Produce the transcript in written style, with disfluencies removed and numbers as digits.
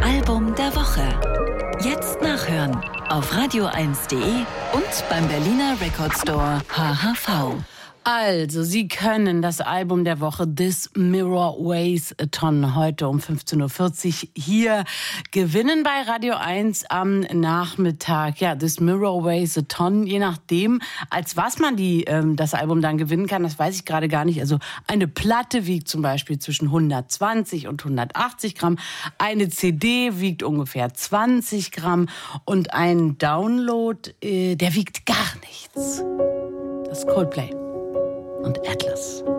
Album der Woche. Jetzt nachhören auf radio1.de und beim Berliner Record Store HHV. Also, Sie können das Album der Woche This Mirror Weighs a Ton heute um 15.40 Uhr hier gewinnen bei Radio 1 am Nachmittag. Ja, This Mirror Weighs a Ton, je nachdem, als was man das Album dann gewinnen kann, das weiß ich gerade gar nicht. Also eine Platte wiegt zum Beispiel zwischen 120 und 180 Gramm. Eine CD wiegt ungefähr 20 Gramm. Und ein Download, der wiegt gar nichts. Das ist Coldplay und Atlas.